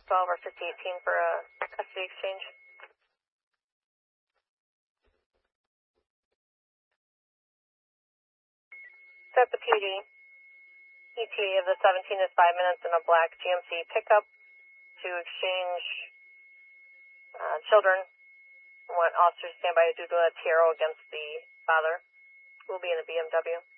12 or 5018 for a custody exchange. Set the PD. ETA of the 17 is 5 minutes in a black GMC pickup to exchange children. I want officers to stand by to do a TRO against the father, who will be in a BMW.